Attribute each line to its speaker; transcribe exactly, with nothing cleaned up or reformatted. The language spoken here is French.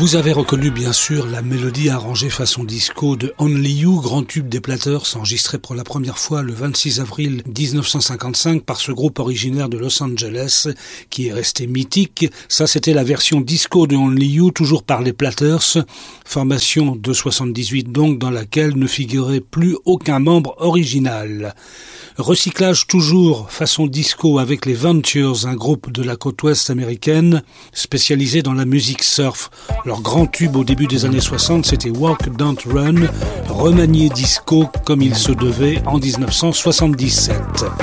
Speaker 1: Vous avez reconnu bien sûr la mélodie arrangée façon disco de Only You, grand tube des Platters, enregistré pour la première fois le vingt-six avril dix-neuf cent cinquante-cinq par ce groupe originaire de Los Angeles qui est resté mythique. Ça, c'était la version disco de Only You, toujours par les Platters, formation de soixante-dix-huit donc, dans laquelle ne figurait plus aucun membre original. Recyclage toujours façon disco avec les Ventures, un groupe de la côte ouest américaine spécialisé dans la musique surf. Leur grand tube au début des années soixante, c'était Walk Don't Run, remanié disco comme il se devait en dix-neuf cent soixante-dix-sept.